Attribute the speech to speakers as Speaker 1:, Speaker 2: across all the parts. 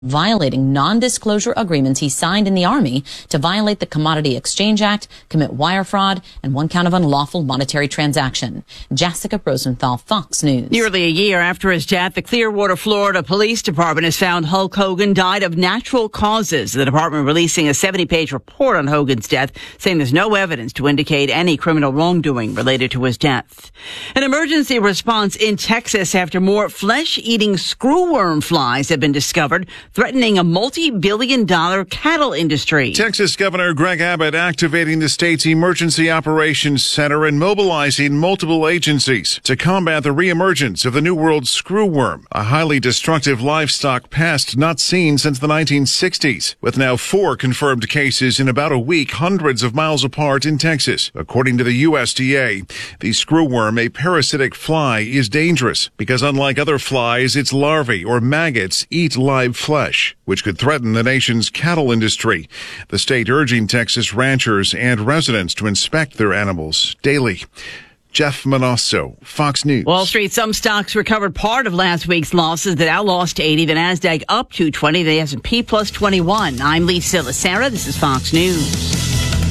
Speaker 1: violating non-disclosure agreements he signed in the Army to violate the Commodity Exchange Act, commit wire fraud, and one count of unlawful monetary transaction. Jessica Rosenthal, Fox News.
Speaker 2: Nearly a year after his death, the Clearwater, Florida Police Department has found Hulk Hogan died of natural causes. The department releasing a 70-page report on Hogan's death, saying there's no evidence to indicate any criminal wrongdoing related to his death. An emergency response in Texas after more flesh-eating screwworm flies have been discovered, threatening a multi-billion-dollar cattle industry.
Speaker 3: Texas Governor Greg Abbott activating the state's Emergency Operations Center and mobilizing multiple agencies to combat the reemergence of the New World screwworm, a highly destructive livestock pest not seen since the 1960s, with now 4 confirmed cases in about a week, hundreds of miles apart in Texas. According to the USDA, the screwworm, a parasitic fly, is dangerous because unlike other flies, its larvae or maggots eat live flesh, which could threaten the nation's cattle industry. The state urging Texas ranchers and residents to inspect their animals daily. Jeff Manasso, Fox News.
Speaker 2: Wall Street, some stocks recovered part of last week's losses. The Dow lost 80, the Nasdaq up 220, the S&P plus 21. I'm Lisa Lacera. This is Fox News.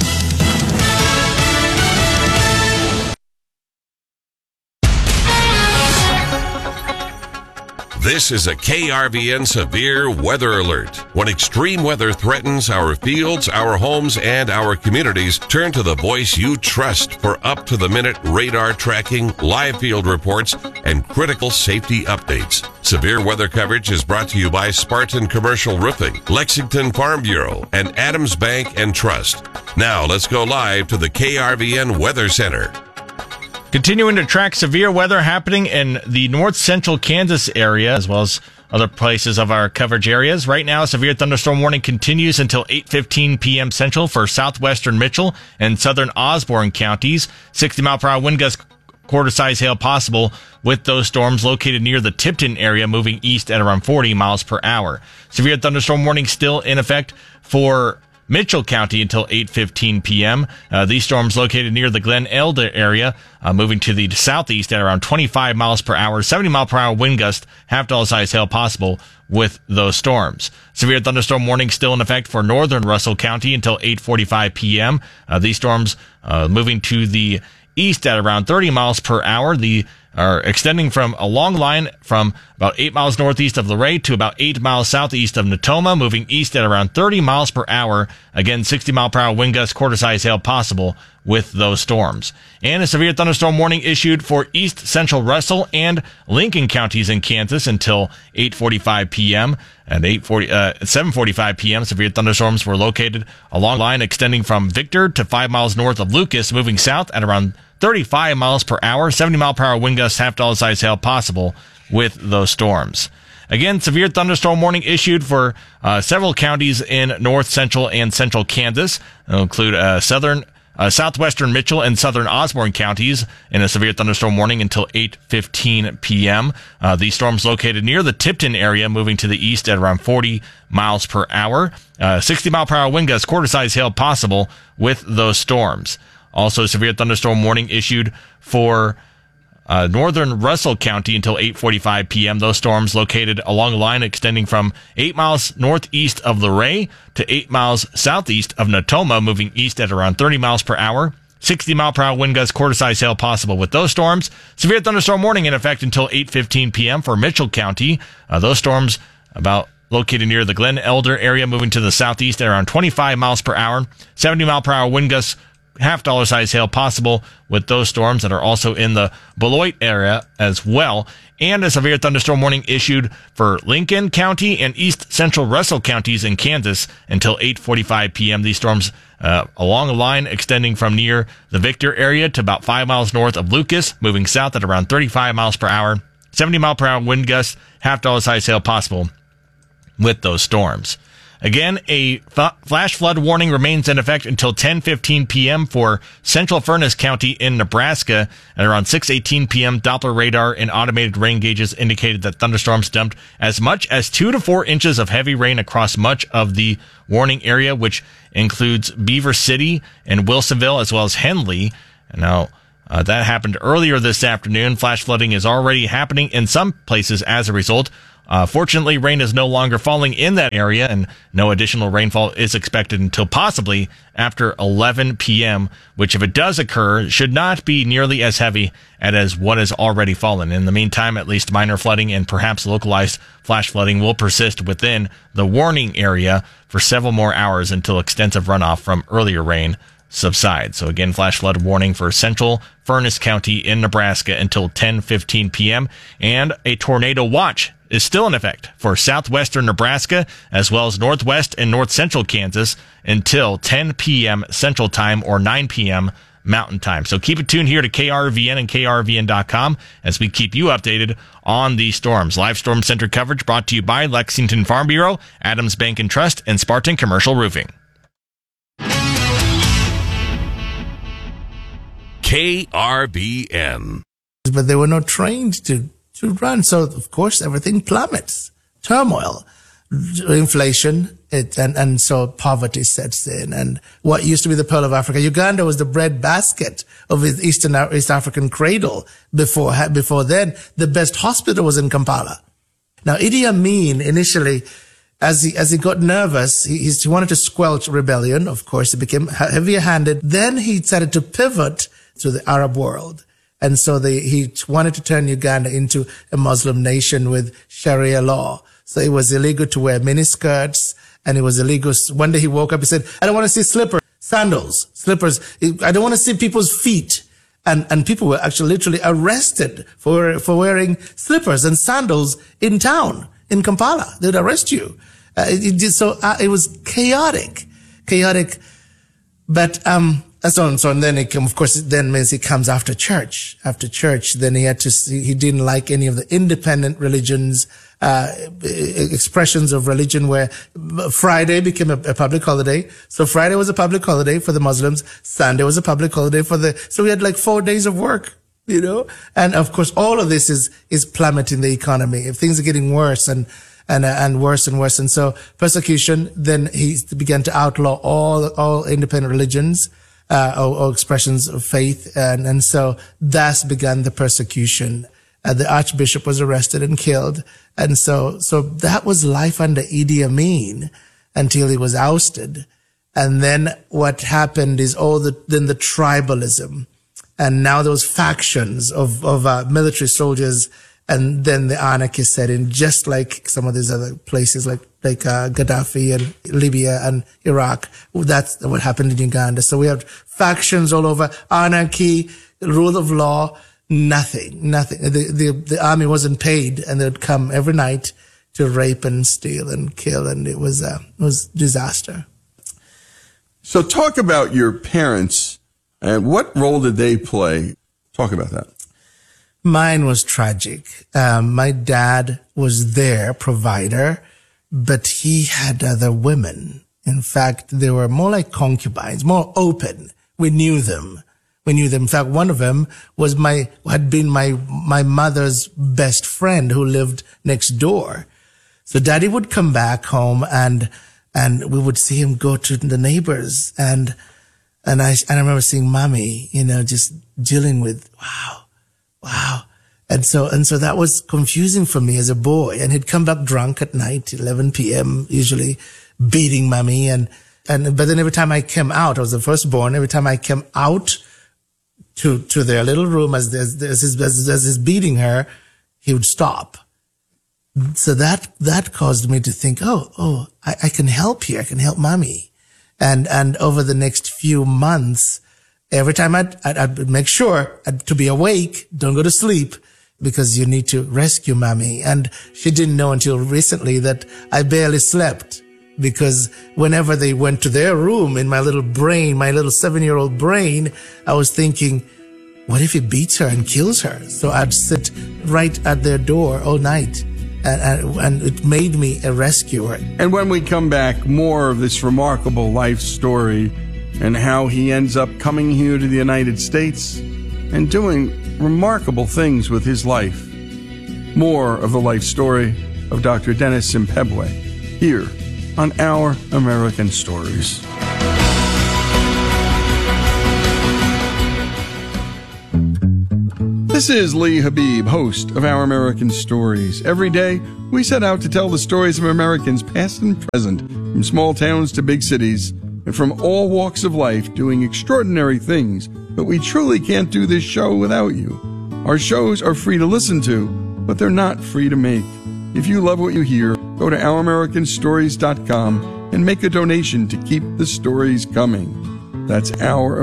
Speaker 4: This is a KRVN severe weather alert. When extreme weather threatens our fields, our homes, and our communities, turn to the voice you trust for up-to-the-minute radar tracking, live field reports, and critical safety updates. Severe weather coverage is brought to you by Spartan Commercial Roofing, Lexington Farm Bureau, and Adams Bank and Trust. Now let's go live to the KRVN Weather Center.
Speaker 5: Continuing to track severe weather happening in the north central Kansas area, as well as other places of our coverage areas. Right now, severe thunderstorm warning continues until 8:15 p.m. Central for southwestern Mitchell and southern Osborne counties. 60-mile-per-hour wind gusts, quarter-size hail possible with those storms located near the Tipton area, moving east at around 40 miles per hour. Severe thunderstorm warning still in effect for Mitchell County until 8:15 p.m. These storms located near the Glen Elder area, moving to the southeast at around 25 miles per hour. 70-mile-per-hour wind gust, half-dollar-size hail possible with those storms. Severe thunderstorm warning still in effect for northern Russell County until 8:45 p.m. These storms moving to the east at around 30 miles per hour. Are extending from a long line from about 8 miles northeast of Luray to about 8 miles southeast of Natoma, moving east at around 30 miles per hour. Again, 60-mile-per-hour wind gusts, quarter-size hail possible with those storms. And a severe thunderstorm warning issued for east central Russell and Lincoln counties in Kansas until 8:45 p.m. At 7:45 p.m., severe thunderstorms were located along the line extending from Victor to 5 miles north of Lucas, moving south at around 35 miles per hour, 70-mile-per-hour wind gusts, half-dollar-size hail possible with those storms. Again, severe thunderstorm warning issued for several counties in north central and central Kansas. It'll include southwestern Mitchell and southern Osborne counties in a severe thunderstorm warning until 8:15 p.m. These storms located near the Tipton area, moving to the east at around 40 miles per hour. 60-mile-per-hour wind gusts, quarter-size hail possible with those storms. Also, severe thunderstorm warning issued for northern Russell County until 8:45 p.m. Those storms located along a line extending from 8 miles northeast of Luray to 8 miles southeast of Natoma, moving east at around 30 miles per hour. 60-mile-per-hour wind gusts, quarter-size hail possible with those storms. Severe thunderstorm warning in effect until 8:15 p.m. for Mitchell County. Those storms located near the Glen Elder area, moving to the southeast at around 25 miles per hour. 70-mile-per-hour wind gusts, half-dollar-size hail possible with those storms that are also in the Beloit area as well. And a severe thunderstorm warning issued for Lincoln County and east central Russell counties in Kansas until 8:45 p.m. These storms along a line extending from near the Victor area to about 5 miles north of Lucas, moving south at around 35 miles per hour. 70-mile-per-hour wind gusts, half-dollar-size hail possible with those storms. Again, a flash flood warning remains in effect until 10:15 p.m. for Central Furnace County in Nebraska. At around 6:18 p.m., Doppler radar and automated rain gauges indicated that thunderstorms dumped as much as 2 to 4 inches of heavy rain across much of the warning area, which includes Beaver City and Wilsonville, as well as Henley. Now, that happened earlier this afternoon. Flash flooding is already happening in some places as a result. Fortunately, rain is no longer falling in that area, and no additional rainfall is expected until possibly after 11 p.m., which, if it does occur, should not be nearly as heavy as what has already fallen. In the meantime, at least minor flooding and perhaps localized flash flooding will persist within the warning area for several more hours until extensive runoff from earlier rain subsides. So again, flash flood warning for central Furness County in Nebraska until 10:15 p.m. and a tornado watch is still in effect for southwestern Nebraska as well as northwest and north central Kansas until 10 p.m. Central Time or 9 p.m. Mountain Time. So keep it tuned here to KRVN and KRVN.com as we keep you updated on these storms. Live Storm Center coverage brought to you by Lexington Farm Bureau, Adams Bank and Trust, and Spartan Commercial Roofing.
Speaker 4: KRVN.
Speaker 6: But they were not trained to run. So, of course, everything plummets. Turmoil, inflation, and so poverty sets in. And what used to be the Pearl of Africa, Uganda was the breadbasket of his East African cradle. Before then, the best hospital was in Kampala. Now, Idi Amin initially, as he got nervous, he wanted to squelch rebellion. Of course, he became heavier-handed. Then he started to pivot to the Arab world. And so he wanted to turn Uganda into a Muslim nation with Sharia law. So it was illegal to wear miniskirts, and it was illegal. One day he woke up, he said, I don't want to see slippers. I don't want to see people's feet. And people were actually literally arrested for wearing slippers and sandals in town, in Kampala. They'd arrest you. It was chaotic. But, and then of course, then means he comes after church. After church, then he didn't like any of the independent religions, expressions of religion where Friday became a public holiday. So Friday was a public holiday for the Muslims. Sunday was a public holiday so we had like 4 days of work, and of course, all of this is plummeting the economy. If things are getting worse and worse and worse. And so persecution, then he began to outlaw all independent religions, or expressions of faith. And so thus began the persecution. The archbishop was arrested and killed. And so that was life under Idi Amin until he was ousted. And then what happened is the tribalism. And now those factions of military soldiers. And then the anarchy set in, just like some of these other places like Gaddafi and Libya and Iraq. That's what happened in Uganda. So we have factions all over, anarchy, rule of law, nothing. The army wasn't paid, and they'd come every night to rape and steal and kill, and it was disaster.
Speaker 7: So talk about your parents, and what role did they play? Talk about that.
Speaker 6: Mine was tragic. My dad was their provider, but he had other women. In fact, they were more like concubines, more open. We knew them. In fact, one of them had been my mother's best friend who lived next door. So Daddy would come back home and we would see him go to the neighbors. And I remember seeing Mommy, just dealing with, wow. And so that was confusing for me as a boy. And he'd come back drunk at night, 11 p.m., usually beating Mommy. But then every time I came out, I was the firstborn, every time I came out to their little room as he's beating her, he would stop. So that caused me to think, I can help here. I can help Mommy. And over the next few months, every time I'd make sure to be awake, don't go to sleep, because you need to rescue Mommy. And she didn't know until recently that I barely slept, because whenever they went to their room, in my little brain, my little 7-year-old brain, I was thinking, what if he beats her and kills her? So I'd sit right at their door all night. And it made me a rescuer.
Speaker 7: And when we come back, more of this remarkable life story and how he ends up coming here to the United States and doing remarkable things with his life. More of the life story of Dr. Dennis Simpebwe here on Our American Stories. This is Lee Habib, host of Our American Stories. Every day, we set out to tell the stories of Americans past and present, from small towns to big cities, and from all walks of life doing extraordinary things, but we truly can't do this show without you. Our shows are free to listen to, but they're not free to make. If you love what you hear, go to OurAmericanStories.com and make a donation to keep the stories coming. That's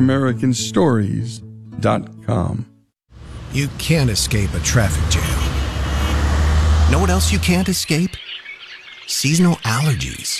Speaker 7: OurAmericanStories.com.
Speaker 8: You can't escape a traffic jam. Know what else you can't escape? Seasonal allergies.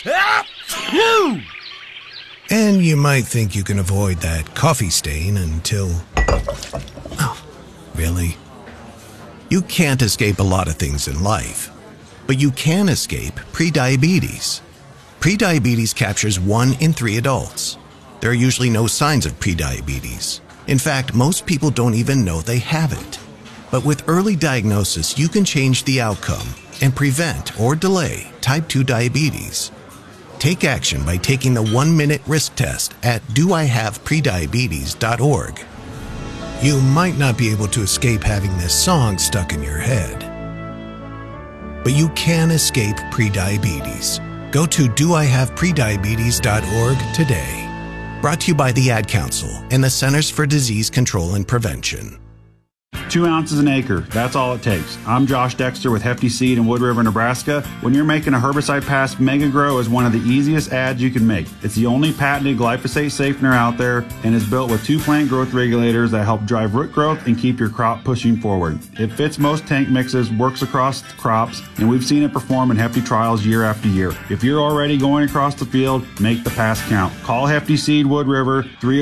Speaker 8: And you might think you can avoid that coffee stain until... Oh, really? You can't escape a lot of things in life, but you can escape prediabetes. Prediabetes captures 1 in 3 adults. There are usually no signs of prediabetes. In fact, most people don't even know they have it. But with early diagnosis, you can change the outcome and prevent or delay type 2 diabetes. Take action by taking the 1-minute risk test at doihaveprediabetes.org. You might not be able to escape having this song stuck in your head, but you can escape prediabetes. Go to doihaveprediabetes.org today. Brought to you by the Ad Council and the Centers for Disease Control and Prevention.
Speaker 9: 2 ounces an acre, that's all it takes. I'm Josh Dexter with Hefty Seed in Wood River, Nebraska. When you're making a herbicide pass, MegaGrow is one of the easiest ads you can make. It's the only patented glyphosate safener out there and is built with 2 plant growth regulators that help drive root growth and keep your crop pushing forward. It fits most tank mixes, works across crops, and we've seen it perform in Hefty trials year after year. If you're already going across the field, make the pass count. Call Hefty Seed Wood River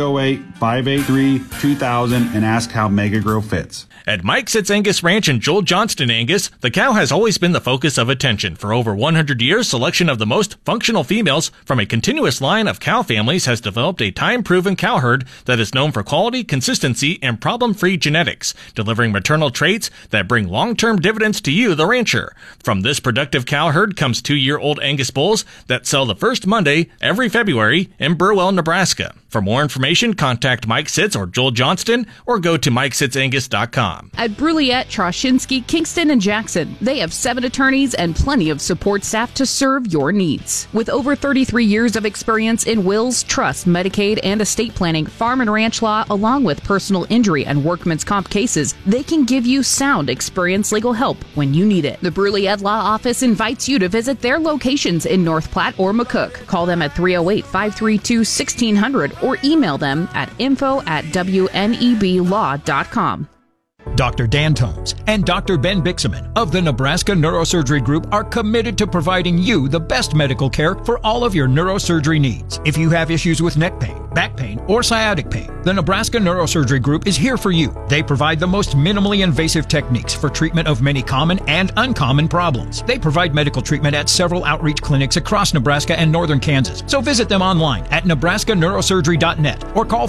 Speaker 9: 308-583-2000 and ask how MegaGrow fits.
Speaker 5: At Mike Sitz Angus Ranch in Joel Johnston, Angus, the cow has always been the focus of attention. For over 100 years, selection of the most functional females from a continuous line of cow families has developed a time-proven cow herd that is known for quality, consistency, and problem-free genetics, delivering maternal traits that bring long-term dividends to you, the rancher. From this productive cow herd comes 2-year-old Angus bulls that sell the first Monday every February in Burwell, Nebraska. For more information, contact Mike Sitz or Joel Johnston or go to MikeSitzAngus.com.
Speaker 10: At Bruliette, Troshinsky, Kingston, and Jackson, they have 7 attorneys and plenty of support staff to serve your needs. With over 33 years of experience in wills, trusts, Medicaid, and estate planning, farm and ranch law, along with personal injury and workman's comp cases, they can give you sound, experienced legal help when you need it. The Bruliette Law Office invites you to visit their locations in North Platte or McCook. Call them at 308-532-1600 or email them at info@wneblaw.com.
Speaker 11: Dr. Dan Tomes and Dr. Ben Bixaman of the Nebraska Neurosurgery Group are committed to providing you the best medical care for all of your neurosurgery needs. If you have issues with neck pain, back pain, or sciatic pain, the Nebraska Neurosurgery Group is here for you. They provide the most minimally invasive techniques for treatment of many common and uncommon problems. They provide medical treatment at several outreach clinics across Nebraska and northern Kansas. So visit them online at nebraskaneurosurgery.net or call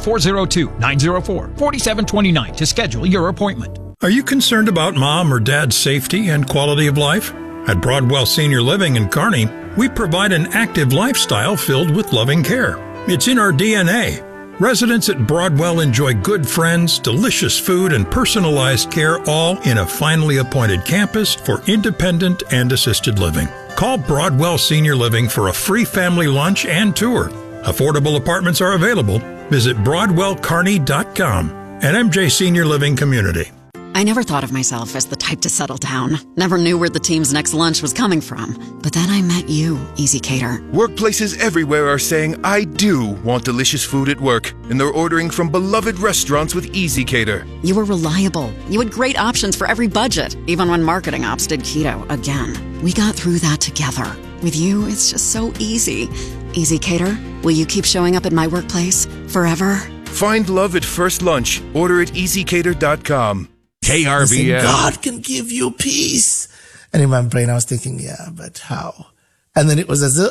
Speaker 11: 402-904-4729 to schedule your appointment.
Speaker 12: Are you concerned about mom or dad's safety and quality of life? At Broadwell Senior Living in Kearney, we provide an active lifestyle filled with loving care. It's in our DNA. Residents at Broadwell enjoy good friends, delicious food, and personalized care, all in a finely appointed campus for independent and assisted living. Call Broadwell Senior Living for a free family lunch and tour. Affordable apartments are available. Visit BroadwellKearney.com and MJ Senior Living Community.
Speaker 13: I never thought of myself as the type to settle down. Never knew where the team's next lunch was coming from. But then I met you, Easy Cater.
Speaker 14: Workplaces everywhere are saying, I do want delicious food at work. And they're ordering from beloved restaurants with Easy Cater.
Speaker 13: You were reliable. You had great options for every budget, even when marketing ops did keto again. We got through that together. With you, it's just so easy. Easy Cater, will you keep showing up at my workplace forever?
Speaker 14: Find love at first lunch. Order at easycater.com.
Speaker 4: KRVN.
Speaker 6: God can give you peace. And in my brain, I was thinking, yeah, but how? And then it was it's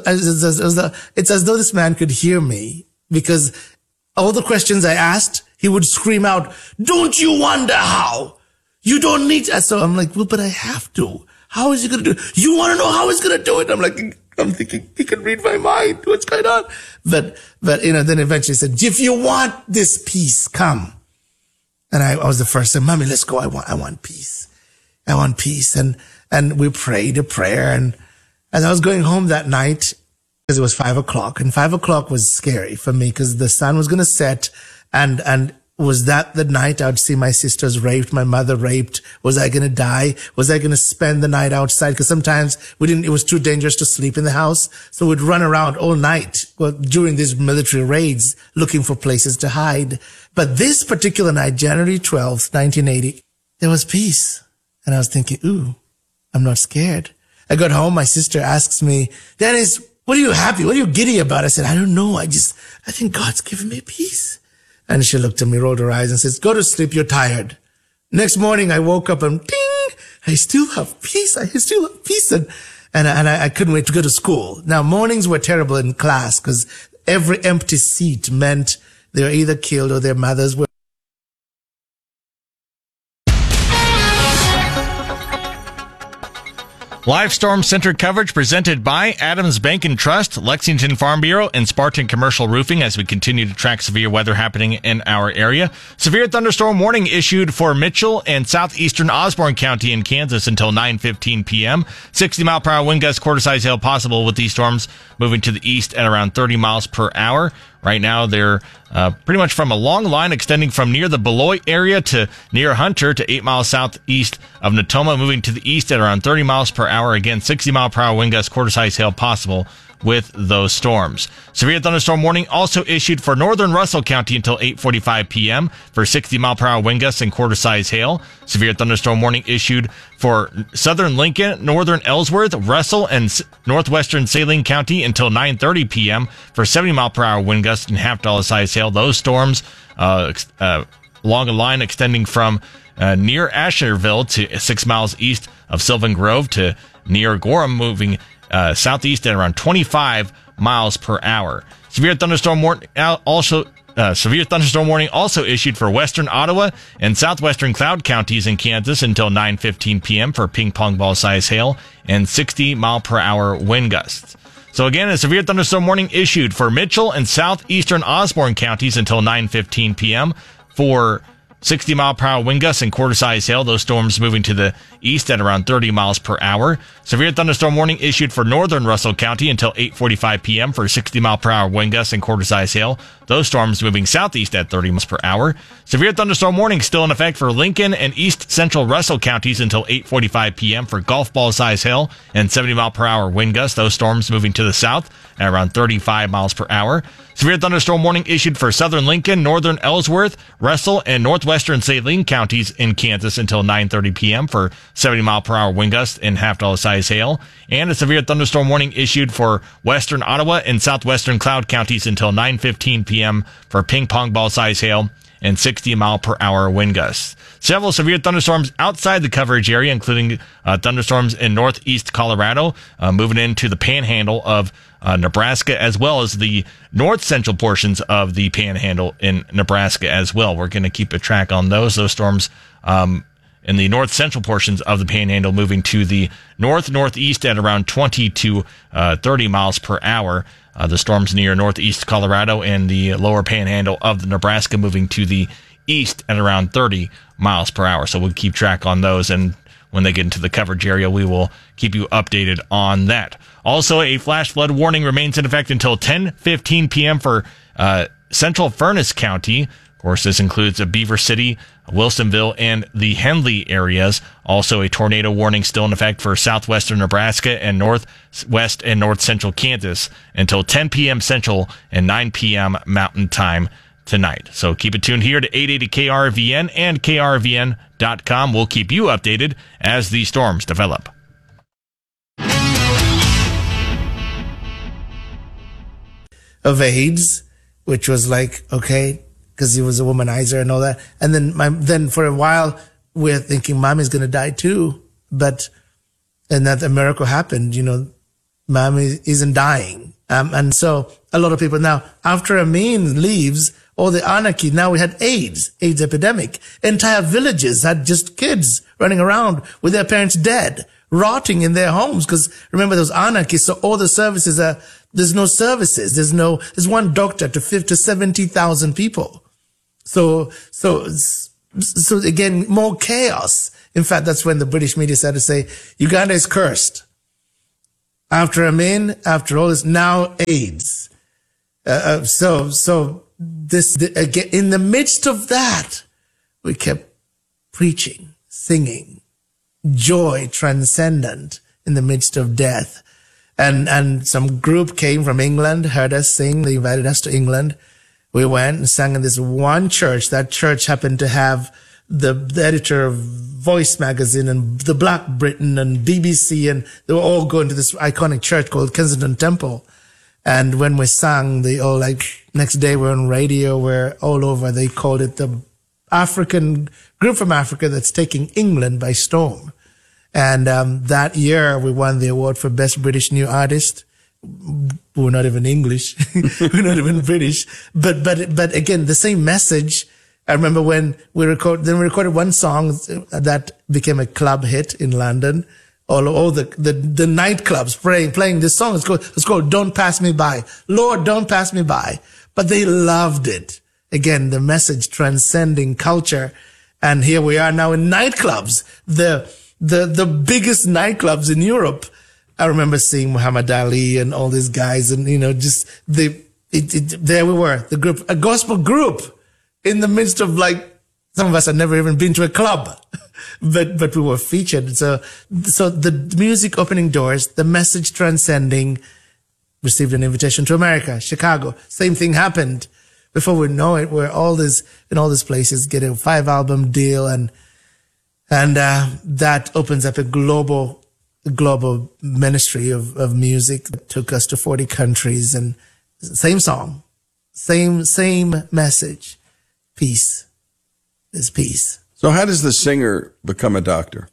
Speaker 6: as though this man could hear me, because all the questions I asked, he would scream out, don't you wonder how? You don't need to. So I'm like, well, but I have to. How is he going to do it? You want to know how he's going to do it? I'm thinking, he can read my mind. What's going on? But, then eventually he said, if you want this peace, come. And I was the first to say, Mommy, let's go. I want peace. I want peace. And we prayed a prayer. And as I was going home that night, because it was 5 o'clock, and 5 o'clock was scary for me because the sun was going to set, and was that the night I would see my sisters raped, my mother raped? Was I going to die? Was I going to spend the night outside? Because sometimes it was too dangerous to sleep in the house. So we'd run around all night during these military raids looking for places to hide. But this particular night, January 12th, 1980, there was peace. And I was thinking, ooh, I'm not scared. I got home. My sister asks me, Dennis, what are you happy? What are you giddy about? I said, I don't know. I think God's given me peace. And she looked at me, rolled her eyes and says, go to sleep. You're tired. Next morning, I woke up and ding, I still have peace. I still have peace. And I couldn't wait to go to school. Now, mornings were terrible in class because every empty seat meant they were either killed or their mothers were.
Speaker 5: Live Storm Center coverage presented by Adams Bank and Trust, Lexington Farm Bureau, and Spartan Commercial Roofing as we continue to track severe weather happening in our area. Severe thunderstorm warning issued for Mitchell and southeastern Osborne County in Kansas until 9:15 p.m. 60-mile-per-hour wind gusts, quarter-size hail possible with these storms moving to the east at around 30 miles per hour. Right now, they're pretty much from a long line extending from near the Beloit area to near Hunter to 8 miles southeast of Natoma, moving to the east at around 30 miles per hour. Again, 60-mile-per-hour wind gusts, quarter-size hail possible with those storms. Severe thunderstorm warning also issued for northern Russell County until 8:45 p.m. for 60-mile-per-hour wind gusts and quarter-size hail. Severe thunderstorm warning issued for southern Lincoln, northern Ellsworth, Russell, and northwestern Saline County until 9:30 p.m. for 70-mile-per-hour wind gusts and half-dollar-size hail. Those storms along a line extending from near Asherville to 6 miles east of Sylvan Grove to near Gorham, moving southeast at around 25 miles per hour. Severe thunderstorm warning also issued for western Ottawa and southwestern Cloud counties in Kansas until 9:15 p.m. for ping pong ball size hail and 60 mile per hour wind gusts. So again, a severe thunderstorm warning issued for Mitchell and southeastern Osborne counties until 9:15 p.m. for 60 mile per hour wind gusts and quarter-size hail. Those storms moving to the east at around 30 miles per hour. Severe thunderstorm warning issued for northern Russell County until 8:45 p.m. for 60 mile per hour wind gusts and quarter-size hail. Those storms moving southeast at 30 miles per hour. Severe thunderstorm warning still in effect for Lincoln and east central Russell counties until 8:45 p.m. for golf ball size hail and 70 mile per hour wind gusts. Those storms moving to the south at around 35 miles per hour. Severe thunderstorm warning issued for southern Lincoln, northern Ellsworth, Russell, and northwestern Saline counties in Kansas until 9:30 p.m. for 70 mile per hour wind gusts and half-dollar size hail. And a severe thunderstorm warning issued for western Ottawa and southwestern Cloud counties until 9:15 p.m. for ping pong ball size hail and 60 mile per hour wind gusts. Several severe thunderstorms outside the coverage area, including thunderstorms in northeast Colorado, moving into the panhandle of Nebraska, as well as the north central portions of the panhandle in Nebraska as well. We're going to keep a track on those storms in the north central portions of the panhandle, moving to the northeast at around 20 to 30 miles per hour. The storms near northeast Colorado and the lower panhandle of the Nebraska moving to the east at around 30 miles per hour. So we'll keep track on those, and when they get into the coverage area, we will keep you updated on that. Also, a flash flood warning remains in effect until 10:15 p.m. for central Furnace County. Of course, this includes Beaver City, Wilsonville, and the Henley areas. Also, a tornado warning still in effect for southwestern Nebraska and northwest and north central Kansas until 10 p.m. Central and 9 p.m. Mountain Time tonight. So keep it tuned here to 880 KRVN and KRVN.com. We'll keep you updated as these storms develop.
Speaker 6: Of AIDS, which was like, okay, because he was a womanizer and all that. And then for a while, we're thinking Mommy's going to die too. And that a miracle happened, Mommy isn't dying. And so a lot of people now, after Amin leaves, all the anarchy, now we had AIDS epidemic. Entire villages had just kids running around with their parents dead, rotting in their homes. Because remember, those anarchists, so all the services there's no services. There's one doctor to 70,000 people. So So again, more chaos. In fact, that's when the British media started to say, Uganda is cursed. After Amin, after all this, now AIDS. So again, in the midst of that, we kept preaching, singing, joy transcendent in the midst of death. And some group came from England, heard us sing. They invited us to England. We went and sang in this one church. That church happened to have the editor of Voice magazine and the Black Britain and BBC, and they were all going to this iconic church called Kensington Temple. And when we sang, they all next day we're on radio, we're all over. They called it the African group from Africa that's taking England by storm. And that year we won the award for Best British New Artist. We're not even English. We're not even British. But again, the same message. I remember when we recorded one song that became a club hit in London. All the nightclubs playing this song. It's called Don't Pass Me By. Lord, Don't Pass Me By. But they loved it. Again, the message transcending culture. And here we are now in nightclubs. The biggest nightclubs in Europe. I remember seeing Muhammad Ali and all these guys, and there we were, the group, a gospel group, in the midst of some of us had never even been to a club, but we were featured. So the music opening doors, the message transcending, received an invitation to America, Chicago. Same thing happened. Before we know it, we're in all these places, get a 5-album deal, and that opens up a global ministry of music. It took us to 40 countries, and same song, same message. Peace is peace.
Speaker 7: So how does the singer become a doctor?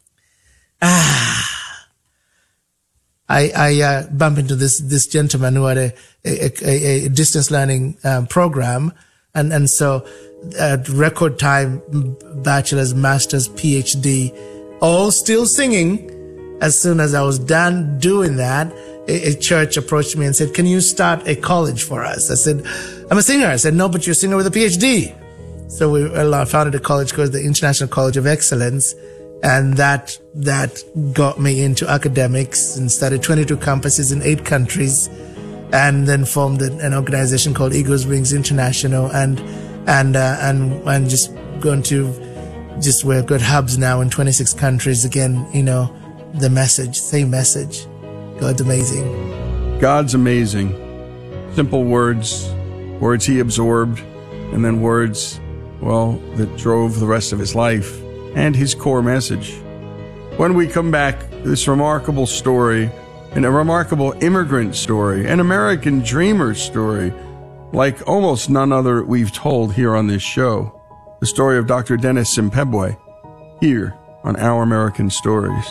Speaker 6: I bumped into this gentleman who had a distance learning program, and so at record time, bachelor's, master's, PhD, all still singing. As soon as I was done doing that, a church approached me and said, "Can you start a college for us?" I said, "I'm a singer." I said, "No, but you're a singer with a PhD." So we founded a college called the International College of Excellence, and that got me into academics and started 22 campuses in 8 countries, and then formed an organization called Eagles Wings International, and just going to we've got hubs now in 26 countries. Again, the message, same message. God's amazing.
Speaker 7: God's amazing. Simple words he absorbed, and then words, that drove the rest of his life and his core message. When we come back, this remarkable story, and a remarkable immigrant story, an American dreamer story, like almost none other we've told here on this show. The story of Dr. Dennis Simpebwe, here on Our American Stories.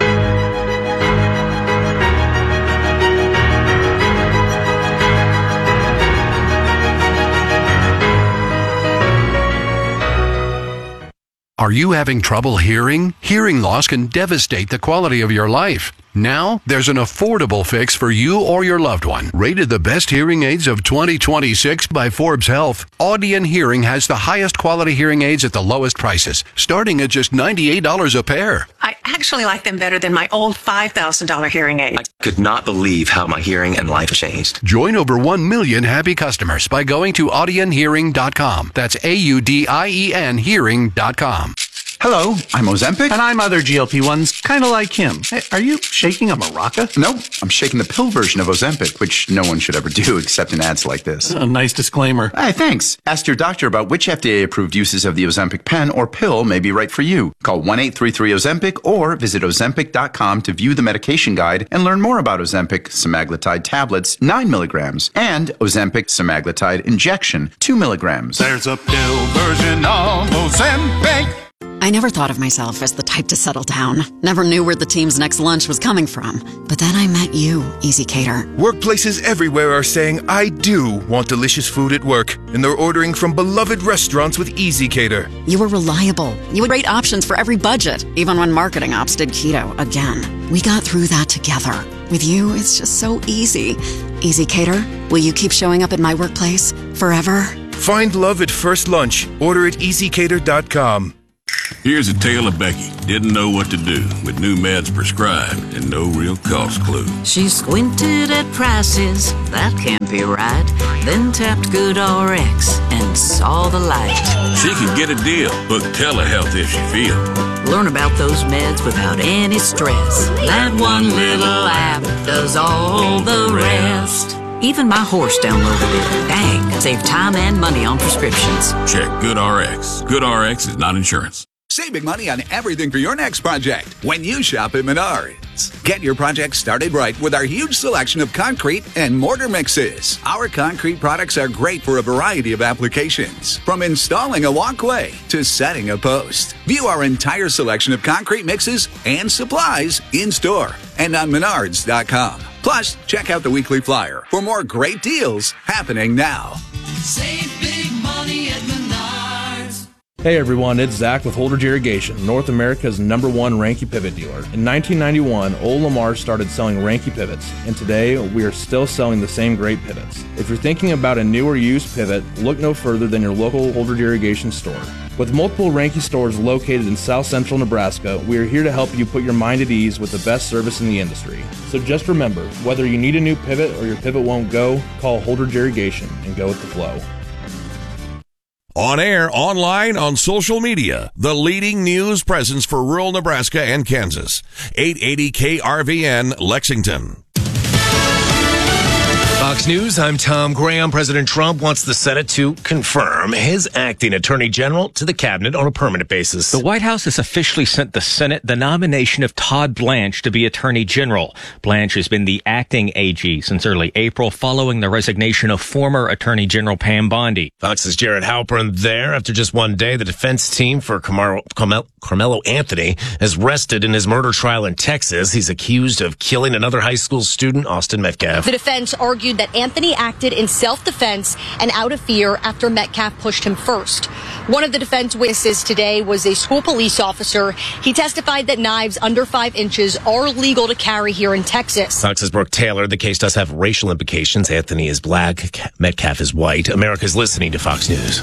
Speaker 15: Are you having trouble hearing? Hearing loss can devastate the quality of your life. Now, there's an affordable fix for you or your loved one. Rated the best hearing aids of 2026 by Forbes Health, Audion Hearing has the highest quality hearing aids at the lowest prices, starting at just $98 a pair.
Speaker 16: I actually like them better than my old $5,000 hearing aid.
Speaker 17: I could not believe how my hearing and life changed.
Speaker 15: Join over 1 million happy customers by going to audionhearing.com. That's AUDIEN hearing.com.
Speaker 18: Hello, I'm Ozempic. And I'm other GLP-1s, kind of like him. Hey, are you shaking a maraca? No, I'm shaking the pill version of Ozempic, which no one should ever do except in ads like this.
Speaker 19: A nice disclaimer.
Speaker 18: Hey, thanks. Ask your doctor about which FDA-approved uses of the Ozempic pen or pill may be right for you. Call 1-833-OZEMPIC or visit Ozempic.com to view the medication guide and learn more about Ozempic semaglutide tablets, 9 milligrams, and Ozempic semaglutide injection, 2 milligrams.
Speaker 20: There's a pill version of Ozempic.
Speaker 13: I never thought of myself as the type to settle down. Never knew where the team's next lunch was coming from. But then I met you, Easy Cater.
Speaker 14: Workplaces everywhere are saying, "I do want delicious food at work," and they're ordering from beloved restaurants with Easy Cater.
Speaker 13: You were reliable. You had great options for every budget, even when marketing ops did keto again. We got through that together. With you, it's just so easy. Easy Cater, will you keep showing up at my workplace forever?
Speaker 14: Find love at first lunch. Order at easycater.com.
Speaker 19: Here's a tale of Becky. Didn't know what to do with new meds prescribed and no real cost clue.
Speaker 21: She squinted at prices, that can't be right. Then tapped GoodRx and saw the light.
Speaker 19: She could get a deal, book telehealth if she feels.
Speaker 21: Learn about those meds without any stress. That one little app does all the rest. Even my horse downloaded it. Dang, save time and money on prescriptions.
Speaker 19: Check GoodRx. GoodRx is not insurance.
Speaker 22: Save big money on everything for your next project when you shop at Menards. Get your project started right with our huge selection of concrete and mortar mixes. Our concrete products are great for a variety of applications, from installing a walkway to setting a post. View our entire selection of concrete mixes and supplies in store and on Menards.com. Plus, check out the weekly flyer for more great deals happening now.
Speaker 23: Save big money at Menards.
Speaker 24: Hey everyone, it's Zach with Holdridge Irrigation, North America's #1 Ranke pivot dealer. In 1991, Old Lamar started selling Ranke pivots, and today we are still selling the same great pivots. If you're thinking about a new or used pivot, look no further than your local Holdridge Irrigation store. With multiple Ranke stores located in South Central Nebraska, we are here to help you put your mind at ease with the best service in the industry. So just remember, whether you need a new pivot or your pivot won't go, call Holdridge Irrigation and go with the flow.
Speaker 4: On air, online, on social media, the leading news presence for rural Nebraska and Kansas. 880 KRVN, Lexington.
Speaker 25: Fox News, I'm Tom Graham. President Trump wants the Senate to confirm his acting attorney general to the cabinet on a permanent basis.
Speaker 26: The White House has officially sent the Senate the nomination of Todd Blanche to be attorney general. Blanche has been the acting AG since early April following the resignation of former attorney general Pam Bondi.
Speaker 25: Fox's Jared Halpern there. After just one day, the defense team for Carmelo Anthony is rested in his murder trial in Texas. He's accused of killing another high school student, Austin Metcalf.
Speaker 27: The defense argued that Anthony acted in self-defense and out of fear after Metcalf pushed him first. One of the defense witnesses today was a school police officer. He testified that knives under 5 inches are legal to carry here in Texas.
Speaker 25: Fox's Brooke Taylor. The case does have racial implications. Anthony is black, Metcalf is white. America's listening to Fox News.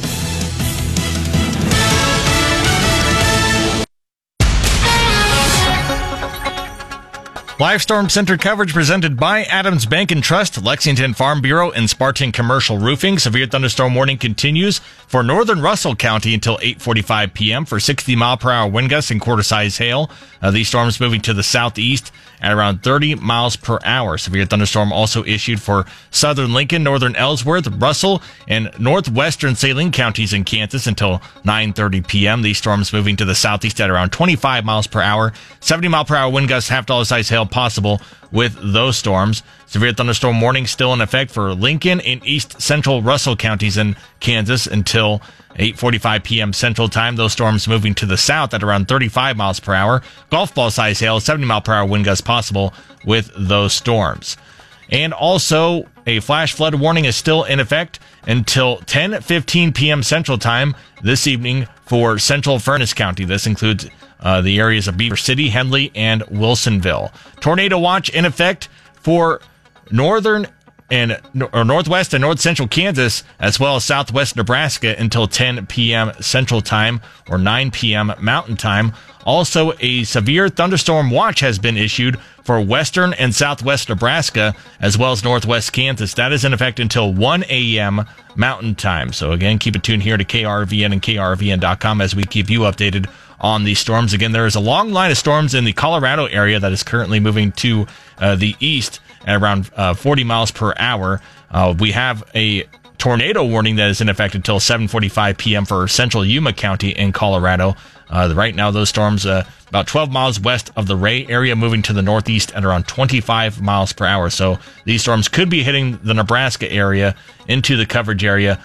Speaker 5: Live Storm Center coverage presented by Adams Bank and Trust, Lexington Farm Bureau, and Spartan Commercial Roofing. Severe thunderstorm warning continues for northern Russell County until 8:45 p.m. for 60-mile-per-hour wind gusts and quarter-size hail. These storms moving to the southeast at around 30 miles per hour. Severe thunderstorm also issued for southern Lincoln, northern Ellsworth, Russell, and northwestern Saline counties in Kansas until 9:30 p.m. These storms moving to the southeast at around 25 miles per hour. 70-mile-per-hour wind gusts, half-dollar-size hail possible with those storms. Severe thunderstorm warning still in effect for Lincoln and east central Russell counties in Kansas until 8:45 p.m. Central Time. Those storms moving to the south at around 35 miles per hour. Golf ball size hail, 70-mile-per-hour wind gusts possible with those storms. And also, a flash flood warning is still in effect until 10:15 p.m. Central Time this evening for central Furnace County. This includes the areas of Beaver City, Henley, and Wilsonville. Tornado watch in effect for northern and northwest and north central Kansas, as well as southwest Nebraska until 10 p.m. Central Time or 9 p.m. Mountain Time. Also, a severe thunderstorm watch has been issued for western and southwest Nebraska, as well as northwest Kansas. That is in effect until 1 a.m. Mountain Time. So again, keep it tuned here to KRVN and KRVN.com as we keep you updated on these storms. Again, there is a long line of storms in the Colorado area that is currently moving to the east at around 40 miles per hour. We have a tornado warning that is in effect until 7:45 p.m. for central Yuma County in Colorado. Right now, those storms about 12 miles west of the Ray area, moving to the northeast at around 25 miles per hour. So these storms could be hitting the Nebraska area into the coverage area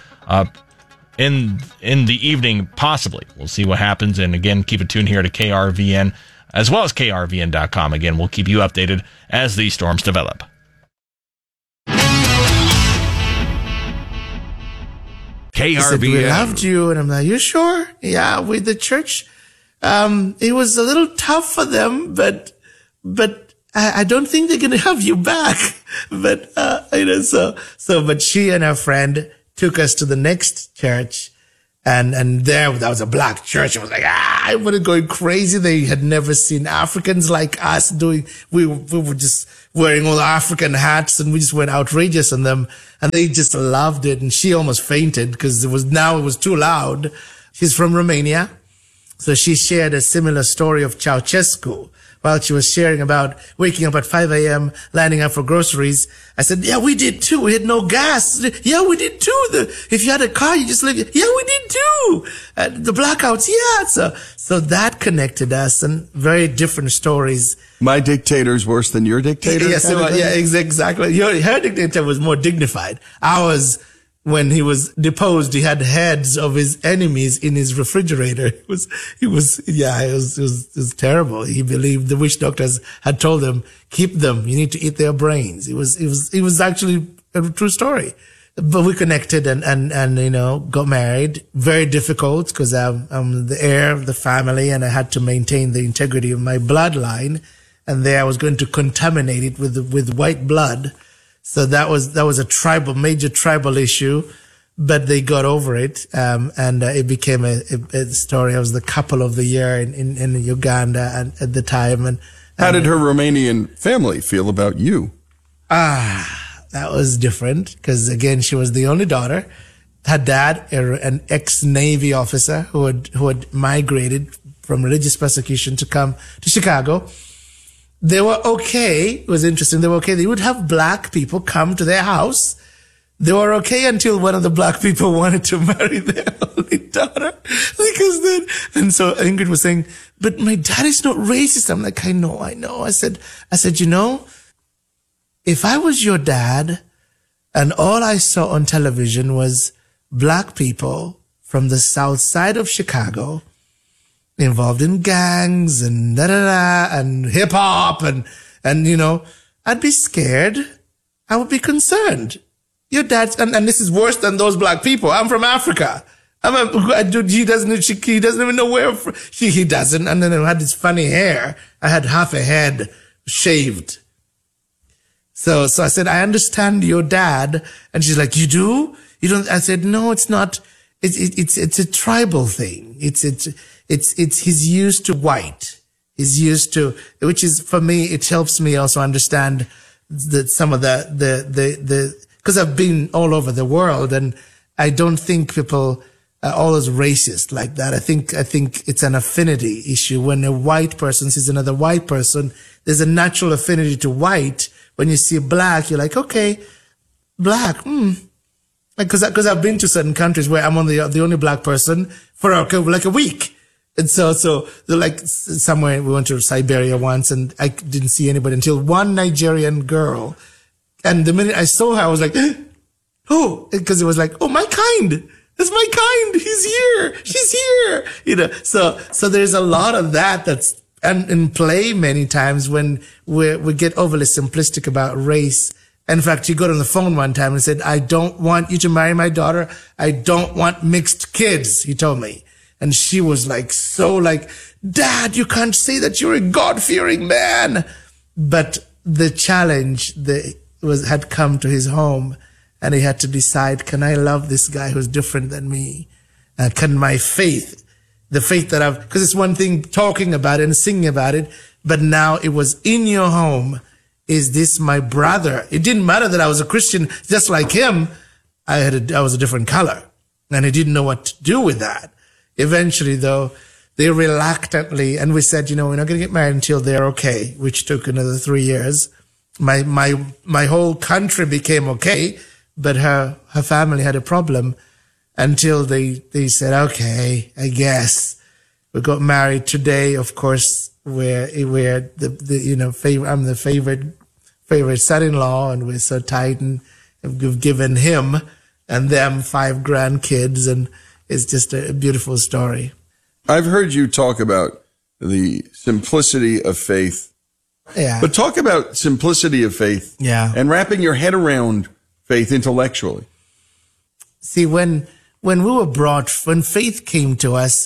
Speaker 5: in the evening, possibly. We'll see what happens. And again, keep it tuned here to KRVN as well as KRVN.com. Again, we'll keep you updated as these storms develop.
Speaker 6: He said, we loved you. And I'm like, you sure? Yeah, with the church. It was a little tough for them, but I don't think they're going to have you back. But, but she and her friend took us to the next church. And there was a black church. I was like, everybody going crazy. They had never seen Africans like us we were just wearing all the African hats, and we just went outrageous on them, and they just loved it. And she almost fainted because it was too loud. She's from Romania. So she shared a similar story of Ceausescu while she was sharing about waking up at 5 a.m., lining up for groceries. I said, yeah, we did too. We had no gas. Yeah, we did too. If you had a car, you just lived. Yeah, we did too. The blackouts. Yeah. So that connected us, and very different stories.
Speaker 7: My dictator's worse than your dictator?
Speaker 6: Yes, exactly. Her dictator was more dignified. Ours, when he was deposed, he had heads of his enemies in his refrigerator. It was terrible. He believed the witch doctors had told him, keep them. You need to eat their brains. It was actually a true story. But we connected and got married. Very difficult because I'm the heir of the family, and I had to maintain the integrity of my bloodline. And there I was going to contaminate it with white blood. So that was a major tribal issue, but they got over it. And it became a story. I was the couple of the year in Uganda at the time. And
Speaker 7: how did her Romanian family feel about you?
Speaker 6: That was different because again, she was the only daughter. Her dad, an ex-Navy officer who had migrated from religious persecution to come to Chicago. They were okay. It was interesting. They were okay. They would have black people come to their house. They were okay until one of the black people wanted to marry their only daughter. And so Ingrid was saying, but my dad is not racist. I'm like, I know. I said, if I was your dad and all I saw on television was black people from the south side of Chicago involved in gangs and and hip hop and I'd be scared. I would be concerned. Your dad's, and this is worse than those black people. I'm from Africa. He doesn't even know where he doesn't. And then I had this funny hair. I had half a head shaved. So I said, I understand your dad. And she's like, you do? You don't? I said, no, it's not. It's a tribal thing. He's used to white. He's used to, which is, for me, it helps me also understand that some of because I've been all over the world, and I don't think people are always racist like that. I think it's an affinity issue. When a white person sees another white person, there's a natural affinity to white. When you see black, you're like, okay, black, Because I've been to certain countries where I'm the only black person for like a week. And so like somewhere we went to Siberia once, and I didn't see anybody until one Nigerian girl. And the minute I saw her, I was like, oh, because it was like, oh, my kind. That's my kind. He's here. She's here. So there's a lot of that's in play many times when we get overly simplistic about race. In fact, he got on the phone one time and said, I don't want you to marry my daughter. I don't want mixed kids, he told me. And she was like, Dad, you can't say that. You're a God-fearing man. But the challenge had come to his home, and he had to decide, can I love this guy who's different than me? Can my faith, the faith that because it's one thing talking about it and singing about it, but now it was in your home. Is this my brother? It didn't matter that I was a Christian, just like him. I was a different color, and he didn't know what to do with that. Eventually, though, they reluctantly, and we said, we're not going to get married until they're okay, which took another 3 years. My whole country became okay, but her family had a problem until they said, okay, I guess. We got married today, of course, we're I'm the favorite son-in-law, and we're so tight, and we've given him and them 5 grandkids, and it's just a beautiful story.
Speaker 7: I've heard you talk about the simplicity of faith.
Speaker 6: Yeah.
Speaker 7: But talk about simplicity of faith.
Speaker 6: Yeah.
Speaker 7: And wrapping your head around faith intellectually.
Speaker 6: See, when faith came to us,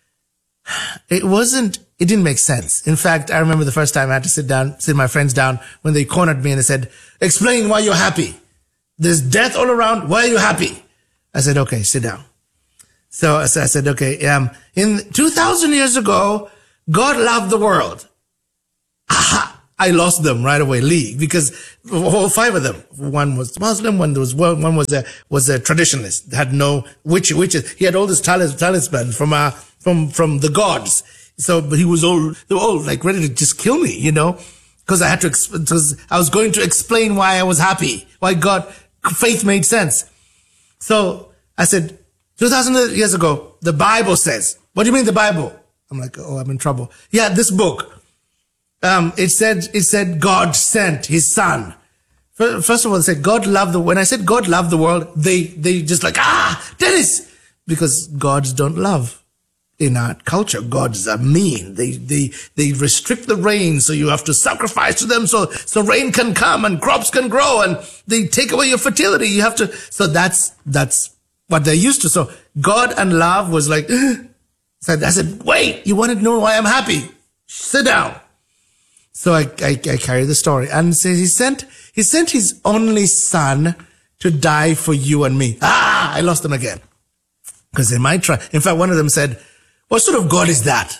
Speaker 6: it didn't make sense. In fact, I remember the first time I had to sit my friends down when they cornered me and they said, explain why you're happy. There's death all around. Why are you happy? I said, okay, sit down. So I said, okay, in 2,000 years ago, God loved the world. Aha! I lost them right away, because all 5 of them. One was Muslim, one was a traditionalist, had no witches. He had all this talisman from the gods. So, but they were all like ready to just kill me, because I was going to explain why I was happy, why faith made sense. So I said, 2,000 years ago, the Bible says, what do you mean the Bible? I'm like, oh, I'm in trouble. Yeah, this book. It said God sent his son. First of all, they said when I said God loved the world, they just like, Dennis, because gods don't love. In our culture, gods are mean. They restrict the rain, so you have to sacrifice to them so rain can come and crops can grow, and they take away your fertility. You have to, so that's what they're used to. So God and love was like, so I said, wait, you want to know why I'm happy? Sit down. So I carry the story, and says he sent his only son to die for you and me. I lost them again. Because in my tribe, in fact, one of them said, what sort of God is that?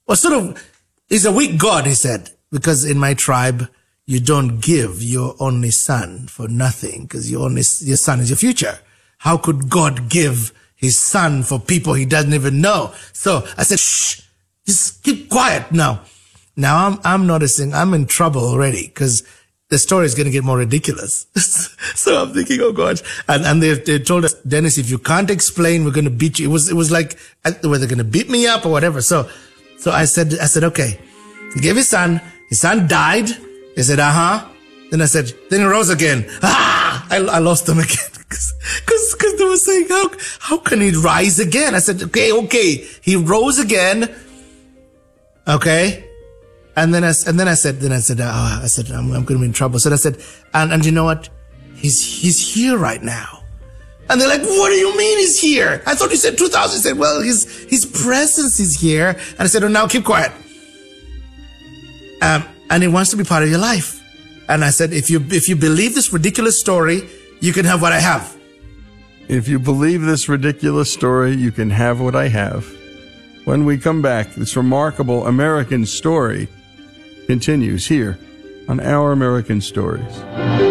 Speaker 6: He's a weak God, he said, because in my tribe, you don't give your only son for nothing, because your son is your future. How could God give his son for people he doesn't even know? So I said, shh, just keep quiet now. Now I'm noticing I'm in trouble already, because the story is going to get more ridiculous. So I'm thinking, oh God. And they told us, Dennis, if you can't explain, we're going to beat you. It was like, were they going to beat me up or whatever? So I said, okay. He gave his son died. They said, Then I said, then he rose again. I lost them again. Cause they were saying, how can he rise again? I said, okay. He rose again. Okay. And then I said, I'm going to be in trouble. So I said, and you know what? He's here right now. And they're like, what do you mean he's here? I thought you said 2,000. He said, well, his presence is here. And I said, oh, now keep quiet. And he wants to be part of your life. And I said, if you believe this ridiculous story, you can have what I have.
Speaker 7: If you believe this ridiculous story, you can have what I have. When we come back, this remarkable American story continues here on Our American Stories.